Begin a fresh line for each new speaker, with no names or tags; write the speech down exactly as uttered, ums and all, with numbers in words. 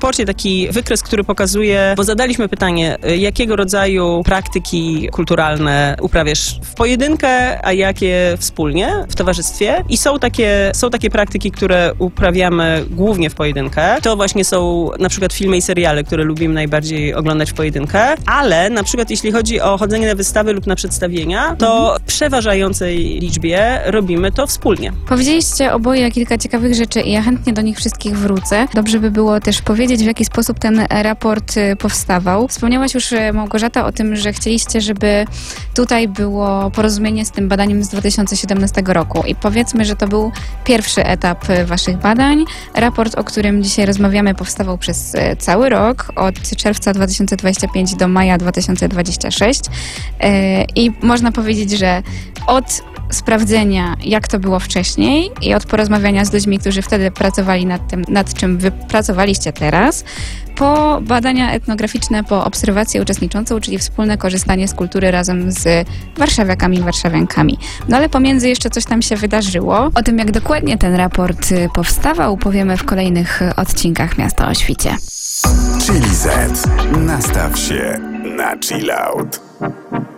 raporcie taki wykres, który pokazuje, bo zadaliśmy pytanie, jakiego rodzaju praktyki kulturalne uprawiasz w pojedynkę, a jakie wspólnie, w towarzystwie. I są takie, są takie praktyki, które uprawiamy głównie w pojedynkę. To właśnie są na przykład filmy i seriale, które lubimy najbardziej oglądać w pojedynkę, ale na przykład jeśli chodzi o chodzenie na wystawy lub na przedstawienia, to w przeważającej liczbie robimy to wspólnie.
Powiedzieliście oboje kilka ciekawych rzeczy i ja chętnie do nich wszystkich wrócę. Dobrze by było też powiedzieć, w jaki sposób ten raport powstawał. Wspomniałaś już, Małgorzata, o tym, że chcieliście, żeby tutaj było porozumienie z tym badaniem z dwa tysiące siedemnastego roku. I powiedzmy, że to był pierwszy etap waszych badań. Raport, o którym dzisiaj rozmawiamy, powstawał przez cały rok, od czerwca dwa tysiące dwudziestego piątego do maja dwa tysiące dwudziestego szóstego. I można powiedzieć, że od sprawdzenia, jak to było wcześniej i od porozmawiania z ludźmi, którzy wtedy pracowali nad tym, nad czym wy pracowaliście teraz, po badania etnograficzne, po obserwację uczestniczącą, czyli wspólne korzystanie z kultury razem z warszawiakami i warszawiankami. No ale pomiędzy jeszcze coś tam się wydarzyło. O tym, jak dokładnie ten raport powstawał, powiemy w kolejnych odcinkach Miasto o Świcie.
Chili Z. Nastaw się na chill out.